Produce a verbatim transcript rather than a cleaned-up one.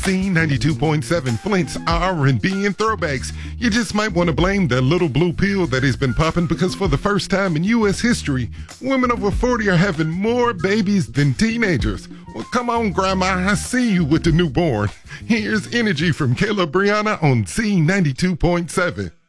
Z ninety-two point seven, Flint's R and B and throwbacks. You just might want to blame the little blue pill that has been popping because for the first time in U S history, women over forty are having more babies than teenagers. Well, come on, Grandma, I see you with the newborn. Here's energy from Kayla Brianna on Z ninety-two point seven.